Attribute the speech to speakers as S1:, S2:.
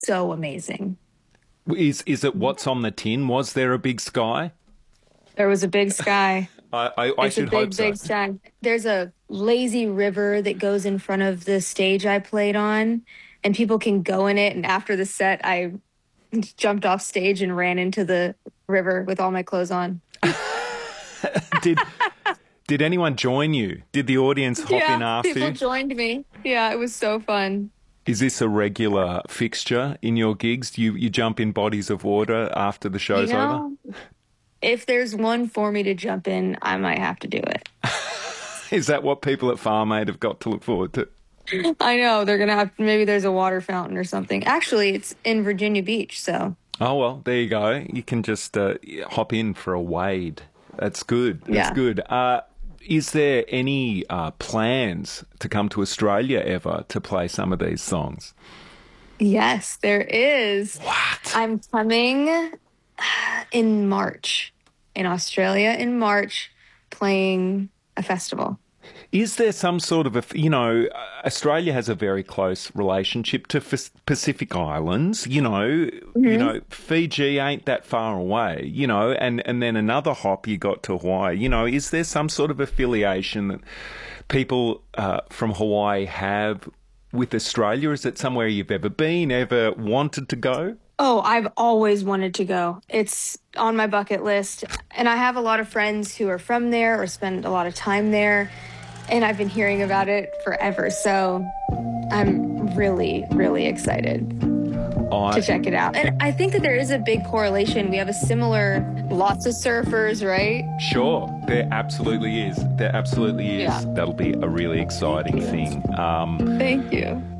S1: so amazing.
S2: Is it what's on the tin? Was there a big sky?
S1: There was a big sky.
S2: I
S1: It's a
S2: should hope
S1: big,
S2: so.
S1: big sky. There's a lazy river that goes in front of the stage I played on, and people can go in it. And after the set, I jumped off stage and ran into the river with all my clothes on.
S2: Did did anyone join you? Did the audience hop in
S1: Yeah,
S2: after
S1: people
S2: you?
S1: joined me. Yeah, it was so fun.
S2: Is this a regular fixture in your gigs? Do you jump in bodies of water after the
S1: You
S2: show's over?
S1: know, if there's one for me to jump in, I might have to do it.
S2: Is that what people at Farm Aid have got to look forward to?
S1: I know they're gonna have maybe there's a water fountain or something. Actually, it's in Virginia Beach, so
S2: Oh, well, there you go. You can just hop in for a wade. That's good. That's
S1: yeah.
S2: good. Is there any plans to come to Australia ever to play some of these songs?
S1: Yes, there is.
S2: What?
S1: I'm coming in March in Australia in March playing a festival.
S2: Is there some sort of Australia has a very close relationship to Pacific Islands.
S1: Hmm.
S2: Fiji ain't that far away. And then another hop you got to Hawaii. Is there some sort of affiliation that people from Hawaii have with Australia? Is it somewhere you've ever been, ever wanted to go?
S1: Oh, I've always wanted to go. It's on my bucket list. And I have a lot of friends who are from there or spend a lot of time there. And I've been hearing about it forever. So I'm really, really excited to
S2: I
S1: check it out. And I think that there is a big correlation. We have a similar, lots of surfers, right?
S2: Sure, there absolutely is. There absolutely is.
S1: Yeah.
S2: That'll be a really
S1: Thank
S2: exciting
S1: you.
S2: thing.
S1: Thank you.